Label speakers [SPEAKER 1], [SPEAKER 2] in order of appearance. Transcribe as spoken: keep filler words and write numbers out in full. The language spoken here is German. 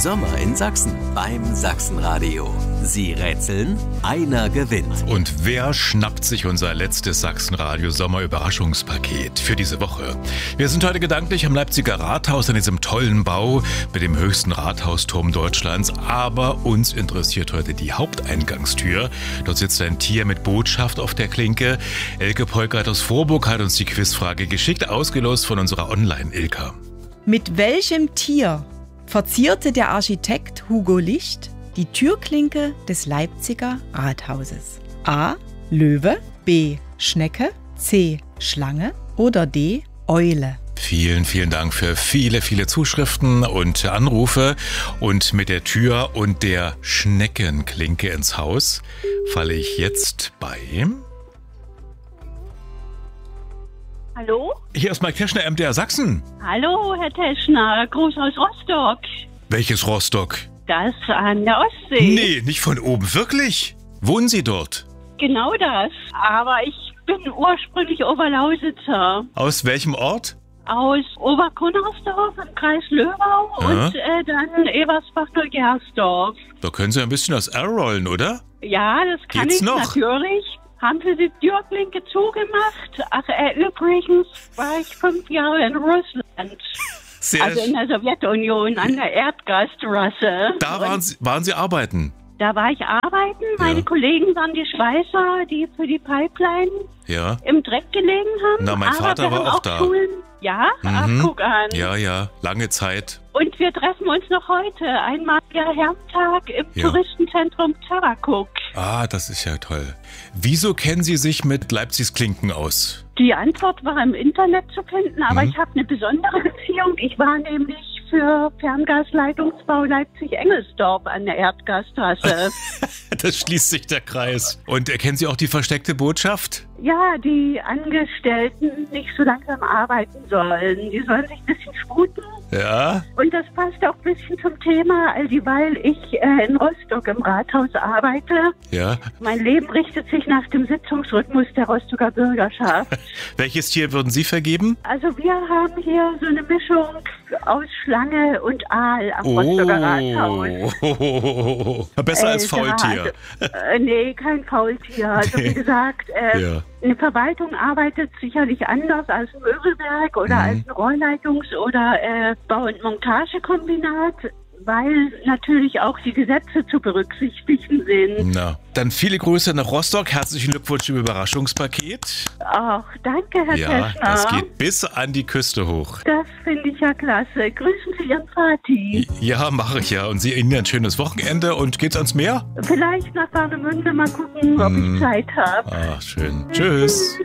[SPEAKER 1] Sommer in Sachsen beim Sachsenradio. Sie rätseln, einer gewinnt.
[SPEAKER 2] Und wer schnappt sich unser letztes Sachsenradio-Sommer-Überraschungspaket für diese Woche? Wir sind heute gedanklich am Leipziger Rathaus in diesem tollen Bau mit dem höchsten Rathausturm Deutschlands. Aber uns interessiert heute die Haupteingangstür. Dort sitzt ein Tier mit Botschaft auf der Klinke. Elke Polkert aus Vorburg hat uns die Quizfrage geschickt, ausgelost von unserer Online-Ilka.
[SPEAKER 3] Mit welchem Tier verzierte der Architekt Hugo Licht die Türklinke des Leipziger Rathauses? A. Löwe, B. Schnecke, C. Schlange oder D. Eule?
[SPEAKER 2] Vielen, vielen Dank für viele, viele Zuschriften und Anrufe. Und mit der Tür und der Schneckenklinke ins Haus falle ich jetzt bei...
[SPEAKER 4] Hallo?
[SPEAKER 2] Hier ist Mike Teschner, M D R Sachsen.
[SPEAKER 4] Hallo, Herr Teschner. Gruß aus Rostock.
[SPEAKER 2] Welches Rostock?
[SPEAKER 4] Das an der Ostsee.
[SPEAKER 2] Nee, nicht von oben. Wirklich? Wohnen Sie dort?
[SPEAKER 4] Genau das. Aber ich bin ursprünglich Oberlausitzer.
[SPEAKER 2] Aus welchem Ort?
[SPEAKER 4] Aus Oberkunnersdorf im Kreis Löbau
[SPEAKER 2] Ja.
[SPEAKER 4] und äh, dann Ebersbach-Neugersdorf.
[SPEAKER 2] Da können Sie ein bisschen aus R rollen, oder?
[SPEAKER 4] Ja, das kann
[SPEAKER 2] Geht's
[SPEAKER 4] ich
[SPEAKER 2] noch?
[SPEAKER 4] natürlich. Haben Sie die Türklinke zugemacht? Ach, äh, übrigens war ich fünf Jahre in Russland.
[SPEAKER 2] Sehr
[SPEAKER 4] Also in der Sowjetunion, an der Erdgastrasse.
[SPEAKER 2] Da
[SPEAKER 4] Und
[SPEAKER 2] waren Sie, waren Sie arbeiten?
[SPEAKER 4] Da war ich arbeiten. Meine
[SPEAKER 2] Ja.
[SPEAKER 4] Kollegen waren die Schweißer, die für die Pipeline
[SPEAKER 2] Ja.
[SPEAKER 4] im Dreck gelegen haben.
[SPEAKER 2] Na, mein
[SPEAKER 4] Aber
[SPEAKER 2] Vater
[SPEAKER 4] wir
[SPEAKER 2] war
[SPEAKER 4] haben
[SPEAKER 2] auch
[SPEAKER 4] auch
[SPEAKER 2] da.
[SPEAKER 4] Schulen. Ja, ach,
[SPEAKER 2] Mhm.
[SPEAKER 4] guck an.
[SPEAKER 2] Ja, ja, lange Zeit.
[SPEAKER 4] Und wir treffen uns noch heute. Einmal der Herrentag im
[SPEAKER 2] Ja.
[SPEAKER 4] Touristenzentrum Tarakuk.
[SPEAKER 2] Ah, das ist ja toll. Wieso kennen Sie sich mit Leipzigs Klinken aus?
[SPEAKER 4] Die Antwort war im Internet zu finden, aber
[SPEAKER 2] Mhm.
[SPEAKER 4] ich habe eine besondere Beziehung. Ich war nämlich für Ferngasleitungsbau Leipzig-Engelsdorf an der Erdgasstraße.
[SPEAKER 2] Das schließt sich der Kreis. Und erkennen Sie auch die versteckte Botschaft?
[SPEAKER 4] Ja, die Angestellten nicht so langsam arbeiten sollen. Die sollen sich ein bisschen sputen.
[SPEAKER 2] Ja.
[SPEAKER 4] Und das passt auch ein bisschen zum Thema, also weil ich äh, in Rostock im Rathaus arbeite.
[SPEAKER 2] Ja.
[SPEAKER 4] Mein Leben richtet sich nach dem Sitzungsrhythmus der Rostocker Bürgerschaft.
[SPEAKER 2] Welches Tier würden Sie vergeben?
[SPEAKER 4] Also wir haben hier so eine Mischung aus Schlange und Aal am Rostocker Rathaus.
[SPEAKER 2] Oh. Besser als
[SPEAKER 4] Äh,
[SPEAKER 2] Faultier.
[SPEAKER 4] da- Äh, nee, kein Faultier. Also wie gesagt, äh,
[SPEAKER 2] Ja.
[SPEAKER 4] eine Verwaltung arbeitet sicherlich anders als ein Möbelwerk oder
[SPEAKER 2] Mhm.
[SPEAKER 4] als ein Rohrleitungs- oder äh, Bau- und Montagekombinat, weil natürlich auch die Gesetze zu berücksichtigen sind.
[SPEAKER 2] Na, dann viele Grüße nach Rostock. Herzlichen Glückwunsch im Überraschungspaket.
[SPEAKER 4] Ach, danke, Herr
[SPEAKER 2] Ja,
[SPEAKER 4] Teschner.
[SPEAKER 2] das geht bis an die Küste hoch.
[SPEAKER 4] Das finde ich ja klasse. Grüßen Sie Ihren Vati.
[SPEAKER 2] Ja, mache ich ja. Und Sie Ihnen ein schönes Wochenende und geht's ans Meer?
[SPEAKER 4] Vielleicht nach Warnemünde mal gucken, ob
[SPEAKER 2] Mhm.
[SPEAKER 4] ich Zeit habe.
[SPEAKER 2] Ach, schön. Tschüss.